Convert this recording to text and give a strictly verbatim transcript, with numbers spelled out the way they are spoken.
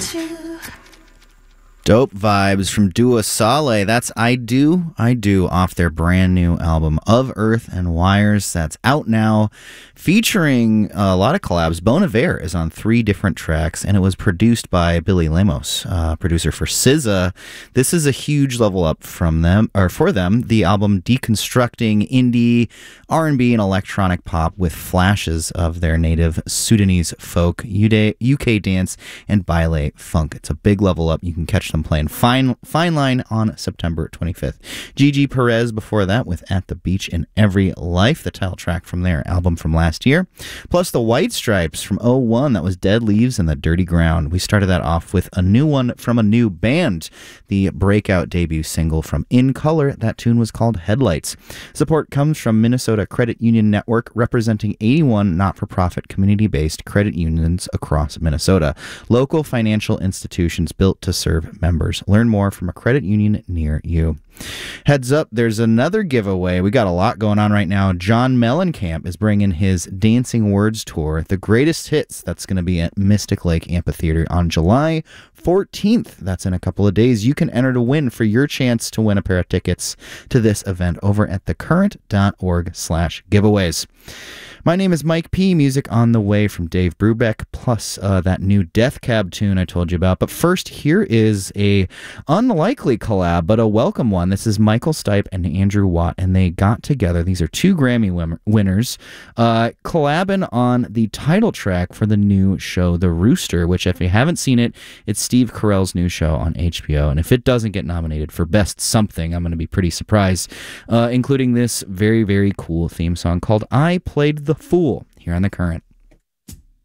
you. Dope vibes from Dua Saleh. That's I Do, I Do off their brand new album Of Earth and Wires. That's out now, featuring a lot of collabs. Bon Iver is on three different tracks, and it was produced by Billy Lemos, uh, producer for S Z A. This is a huge level up from them, or for them. The album deconstructing indie, R and B, and electronic pop with flashes of their native Sudanese folk, U K dance, and baile funk. It's a big level up. You can catch them playing Fine Fine Line on September twenty-fifth. Gigi Perez before that with At the Beach in Every Life, the title track from their album from last year. Plus the White Stripes from oh one, that was Dead Leaves and the Dirty Ground. We started that off with a new one from a new band, the breakout debut single from In Color. That tune was called Headlights. Support comes from Minnesota Credit Union Network, representing eighty-one not-for-profit community-based credit unions across Minnesota. Local financial institutions built to serve members. Learn more from a credit union near you. Heads up, there's another giveaway. We got a lot going on right now. John Mellencamp is bringing his Dancing Words tour, the greatest hits. That's going to be at Mystic Lake Amphitheater on July fourteenth. That's in a couple of days. You can enter to win for your chance to win a pair of tickets to this event over at thecurrent.org slash giveaways. My name is Mike P. Music on the way from Dave Brubeck, plus uh, that new Death Cab tune I told you about. But first, here is a unlikely collab, but a welcome one. This is Michael Stipe and Andrew Watt, and they got together. These are two Grammy win- winners, uh, collabing on the title track for the new show, The Rooster, which, if you haven't seen it, it's Steve Carell's new show on H B O. And if it doesn't get nominated for Best Something, I'm going to be pretty surprised, uh, including this very, very cool theme song called I Played the Fool here on The Current.